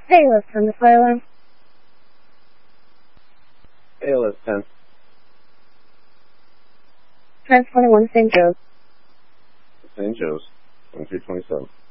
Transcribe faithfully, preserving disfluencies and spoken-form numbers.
Hey, let's turn the fire alarm. A L S ten. Trans twenty-one, Saint Joe's. Saint Joe's, twenty-three twenty-seven.